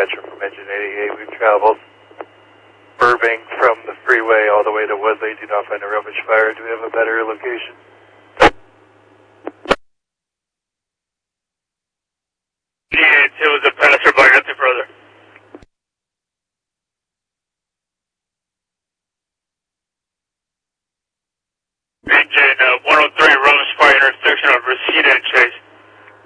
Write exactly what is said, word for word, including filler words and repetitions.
dispatcher from Engine eighty-eight. We've traveled Burbank from the freeway all the way to Woodley. Do not find a rubbish fire. Do we have a better location?